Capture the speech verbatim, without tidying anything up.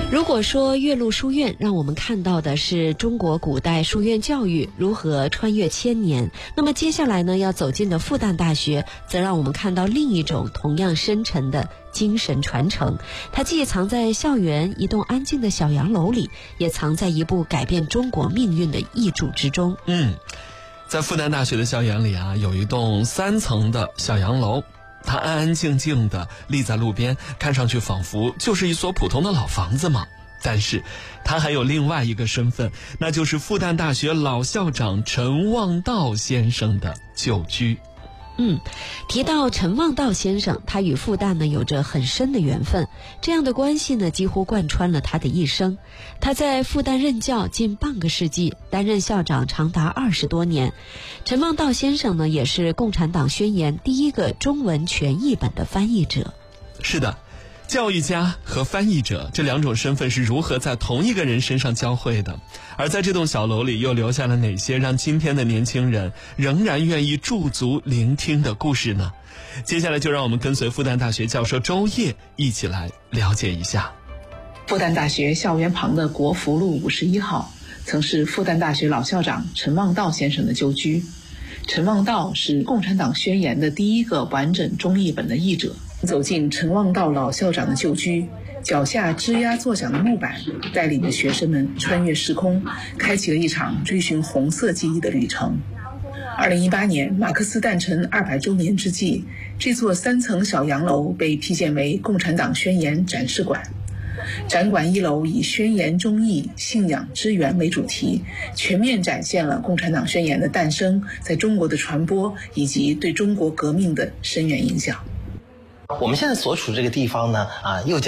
如果说岳麓书院让我们看到的是中国古代书院教育如何穿越千年，那么接下来呢，要走进的复旦大学则让我们看到另一种同样深沉的精神传承。它既藏在校园一栋安静的小洋楼里，也藏在一部改变中国命运的译著之中。 嗯，在复旦大学的校园里啊，有一栋三层的小洋楼，它安安静静地立在路边，看上去仿佛就是一所普通的老房子嘛。但是它还有另外一个身份，那就是复旦大学老校长陈望道先生的旧居。 嗯，提到陈望道先生，他与复旦呢有着很深的缘分，这样的关系呢几乎贯穿了他的一生。他在复旦任教近半个世纪，担任校长长达二十多年。陈望道先生呢也是《共产党宣言》第一个中文全译本的翻译者。 是的，教育家和翻译者这两种身份是如何在同一个人身上交汇的？而在这栋小楼里又留下了哪些让今天的年轻人仍然愿意驻足聆听的故事呢？接下来就让我们跟随复旦大学教授周烨一起来了解一下。 复旦大学校园旁的国福路五十一号曾是复旦大学老校长陈望道先生的旧居。陈望道是《共产党宣言》的第一个完整中译本的译者。走进陈望道老校长的旧居，脚下吱呀作响的木板带领着学生们穿越时空，开启了一场追寻红色记忆的旅程。二零一八年马克思诞辰二百周年之际，这座三层小洋楼被批建为共产党宣言展示馆。展馆一楼以宣言忠义、信仰支援为主题，全面展现了共产党宣言的诞生在中国的传播以及对中国革命的深远影响。 我们现在所处这个地方呢，啊，又叫